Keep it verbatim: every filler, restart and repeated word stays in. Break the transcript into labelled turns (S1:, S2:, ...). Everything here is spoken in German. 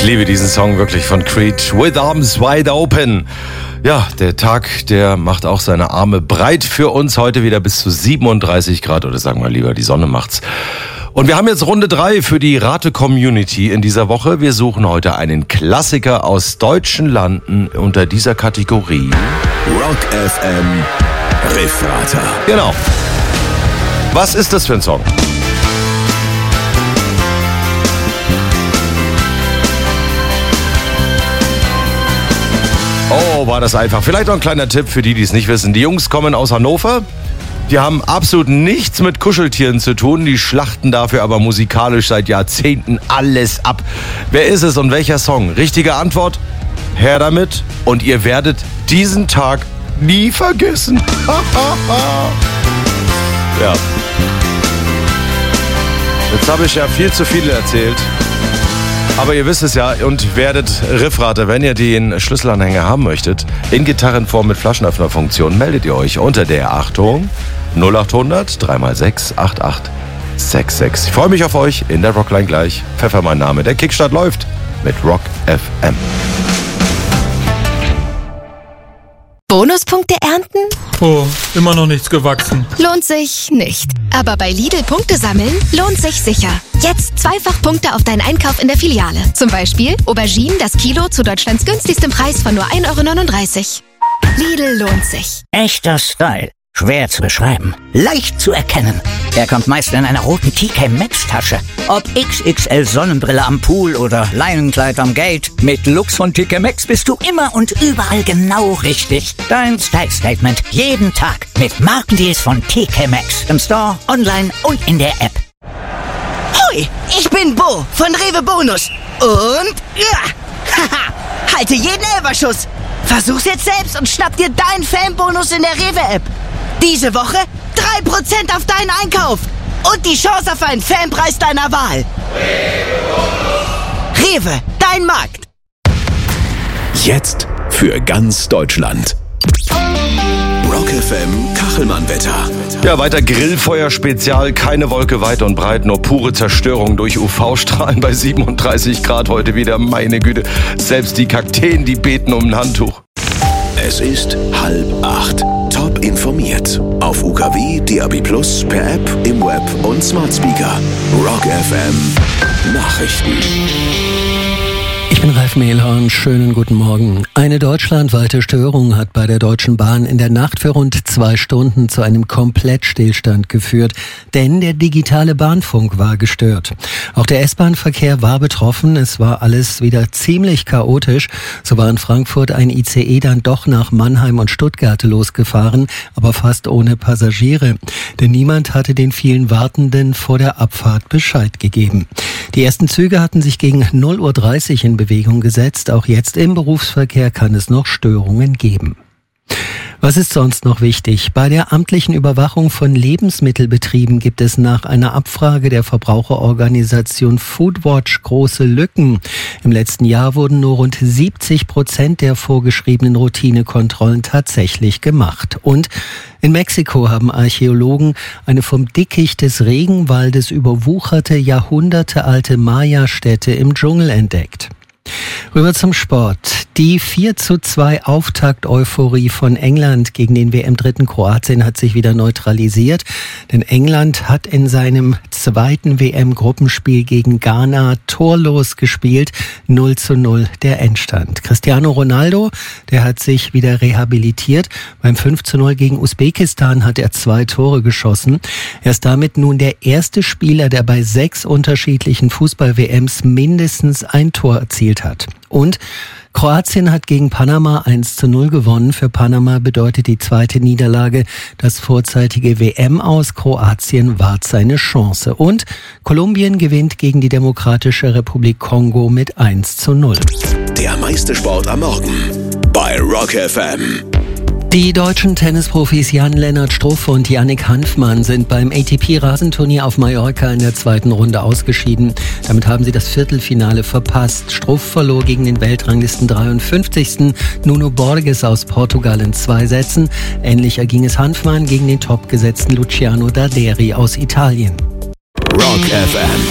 S1: Ich liebe diesen Song wirklich von Creed. With Arms Wide Open. Ja, der Tag, der macht auch seine Arme breit für uns. Heute wieder bis zu siebenunddreißig Grad. Oder sagen wir lieber, die Sonne macht's. Und wir haben jetzt Runde drei für die Rate-Community in dieser Woche. Wir suchen heute einen Klassiker aus deutschen Landen unter dieser Kategorie.
S2: Rock F M Riffrater.
S1: Genau. Was ist das für ein Song? Oh, war das einfach. Vielleicht noch ein kleiner Tipp für die, die es nicht wissen. Die Jungs kommen aus Hannover. Die haben absolut nichts mit Kuscheltieren zu tun. Die schlachten dafür aber musikalisch seit Jahrzehnten alles ab. Wer ist es und welcher Song? Richtige Antwort? Her damit und ihr werdet diesen Tag nie vergessen. Ja. Jetzt habe ich ja viel zu viel erzählt. Aber ihr wisst es ja und werdet Riffrater, wenn ihr den Schlüsselanhänger haben möchtet, in Gitarrenform mit Flaschenöffnerfunktion, meldet ihr euch unter der Achtung null acht hundert drei mal sechs acht acht sechs sechs. Ich freue mich auf euch in der Rockline gleich. Pfeffer mein Name. Der Kickstart läuft mit Rock F M.
S3: Bonuspunkte ernten?
S4: Oh, immer noch nichts gewachsen.
S3: Lohnt sich nicht. Aber bei Lidl Punkte sammeln lohnt sich sicher. Jetzt zweifach Punkte auf deinen Einkauf in der Filiale. Zum Beispiel Auberginen das Kilo zu Deutschlands günstigstem Preis von nur ein Euro neununddreißig. Lidl lohnt sich.
S5: Echter Style. Schwer zu beschreiben. Leicht zu erkennen. Er kommt meist in einer roten T K Maxx Tasche. Ob X X L Sonnenbrille am Pool oder Leinenkleid am Gate. Mit Looks von T K Maxx bist du immer und überall genau richtig. Dein Style Statement. Jeden Tag. Mit Markendeals von T K Maxx. Im Store, online und in der App.
S6: Hoi, ich bin Bo von Rewe Bonus. Und ja, haha, halte jeden Elberschuss. Versuch's jetzt selbst und schnapp dir deinen Fanbonus in der Rewe-App. Diese Woche drei Prozent auf deinen Einkauf und die Chance auf einen Fanpreis deiner Wahl. Rewe, dein Markt.
S2: Jetzt für ganz Deutschland. Rock F M Kachelmann-Wetter.
S1: Ja, weiter Grillfeuer-Spezial. Keine Wolke weit und breit, nur pure Zerstörung durch U V-Strahlen bei siebenunddreißig Grad heute wieder. Meine Güte, selbst die Kakteen, die beten um ein Handtuch.
S2: Es ist halb acht. Top informiert. Auf U K W, D A B Plus, per App, im Web und Smart Speaker. Rock F M Nachrichten.
S7: Ich bin Ralf Mehlhorn, schönen guten Morgen. Eine deutschlandweite Störung hat bei der Deutschen Bahn in der Nacht für rund zwei Stunden zu einem Komplettstillstand geführt, denn der digitale Bahnfunk war gestört. Auch der S-Bahn-Verkehr war betroffen, es war alles wieder ziemlich chaotisch. So war in Frankfurt ein I C E dann doch nach Mannheim und Stuttgart losgefahren, aber fast ohne Passagiere, denn niemand hatte den vielen Wartenden vor der Abfahrt Bescheid gegeben. Die ersten Züge hatten sich gegen null Uhr dreißig in Bewegung gesetzt. Auch jetzt im Berufsverkehr kann es noch Störungen geben. Was ist sonst noch wichtig? Bei der amtlichen Überwachung von Lebensmittelbetrieben gibt es nach einer Abfrage der Verbraucherorganisation Foodwatch große Lücken. Im letzten Jahr wurden nur rund siebzig Prozent der vorgeschriebenen Routinekontrollen tatsächlich gemacht. Und in Mexiko haben Archäologen eine vom Dickicht des Regenwaldes überwucherte, jahrhundertealte Maya-Stätte im Dschungel entdeckt. Rüber zum Sport. Die vier zu zwei Auftakt-Euphorie von England gegen den W M-Dritten Kroatien hat sich wieder neutralisiert, denn England hat in seinem zweiten W M-Gruppenspiel gegen Ghana torlos gespielt. null zu null der Endstand. Cristiano Ronaldo, der hat sich wieder rehabilitiert. Beim fünf zu null gegen Usbekistan hat er zwei Tore geschossen. Er ist damit nun der erste Spieler, der bei sechs unterschiedlichen Fußball-W Ms mindestens ein Tor erzielt hat. Und Kroatien hat gegen Panama eins zu null gewonnen. Für Panama bedeutet die zweite Niederlage das vorzeitige W M-Aus. Kroatien wahrt seine Chance. Und Kolumbien gewinnt gegen die Demokratische Republik Kongo mit eins zu null.
S2: Der meiste Sport am Morgen bei Rock F M.
S7: Die deutschen Tennisprofis Jan-Lennart Struff und Yannick Hanfmann sind beim A T P-Rasenturnier auf Mallorca in der zweiten Runde ausgeschieden. Damit haben sie das Viertelfinale verpasst. Struff verlor gegen den Weltranglisten dreiundfünfzigsten Nuno Borges aus Portugal in zwei Sätzen. Ähnlich erging es Hanfmann gegen den topgesetzten Luciano Darderi aus Italien.
S2: Rock F M